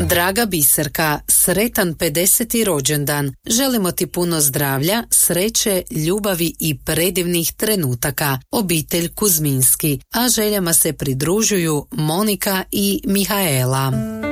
Draga Biserka, sretan 50. rođendan. Želimo ti puno zdravlja, sreće, ljubavi i predivnih trenutaka. Obitelj Kuzminski, a željama se pridružuju Monika i Mihaela.